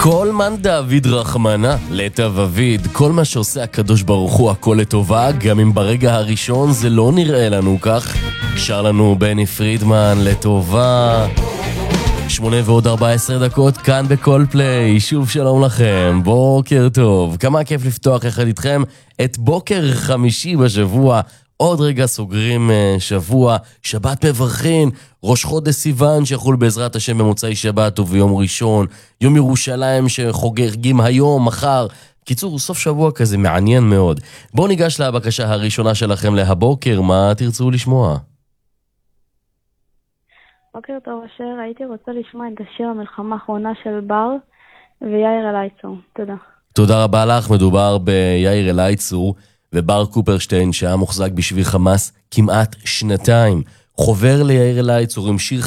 כל מן דוד רחמנה, לטב אביד, כל מה שעושה הקדוש ברוך הוא הכל לטובה, גם אם ברגע הראשון זה לא נראה לנו כך. שר לנו בני פרידמן לטובה. 8:14 כאן בכל פליי, שוב שלום לכם, בוקר טוב. כמה כיף לפתוח יחד איתכם את בוקר חמישי בשבוע. עוד רגע סוגרים שבוע, שבת מברכין, ראש חודש סיוון שיחול בעזרת השם במוצאי שבת וביום ראשון, יום ירושלים שחוגגים היום, מחר. קיצור, סוף שבוע כזה מעניין מאוד. בואו ניגש לבקשה הראשונה שלכם להבוקר, מה תרצו לשמוע? בוקר טוב אשר, הייתי רוצה לשמוע את השיר המלחמה האחרונה של בר ויאיר אלייצור. תודה. תודה רבה לך, מדובר ביאיר אלייצור ובר קופרשטיין שהיה מוחזק בשבי חמאס כמעט שנתיים. חובר ליאיר אלייצור עם שיר